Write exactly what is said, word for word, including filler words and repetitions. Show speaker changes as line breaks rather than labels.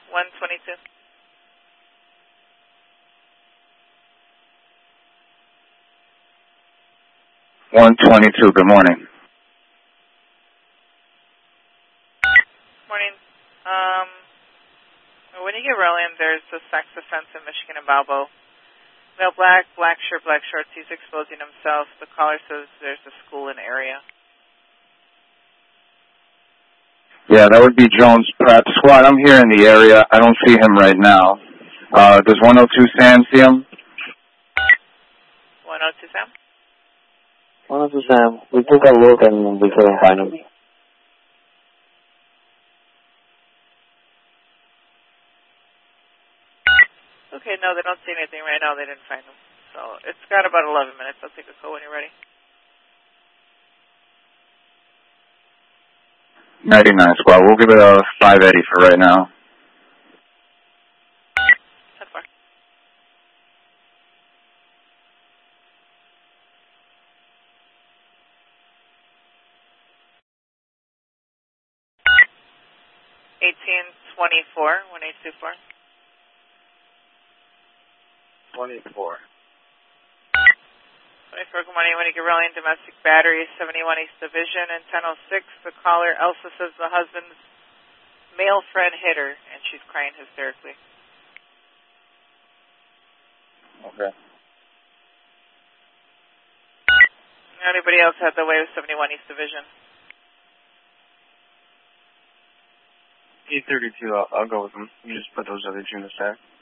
one twenty-two.
one twenty-two, good morning.
Morning. Um, when you get rolling, there's a sex offense in Michigan and Balbo. Male black, black shirt, black shorts. He's exposing himself. The caller says there's a school in the area.
Yeah, that would be Jones Prep Squad. I'm here in the area. I don't see him right now. Uh, does one oh two Sam see him?
one oh two Sam?
one oh two Sam. We took a look and we couldn't find him.
Okay, no, they don't see anything right now. They didn't find him. So it's got about eleven minutes. I'll take a call when you're ready.
ninety-nine Squad. We'll give it a five eighty for right now.
ten four. eighteen twenty-four, one eight two four.
twenty-four.
twenty-four, good morning. When you get rolling, domestic battery, seventy-one East Division, and ten oh six. The caller, Elsa, says the husband's male friend hit her, and she's crying hysterically.
Okay.
Anybody else had the way with seventy-one East Division?
eight thirty-two, I'll, I'll go with them. You just put those other two in the stack.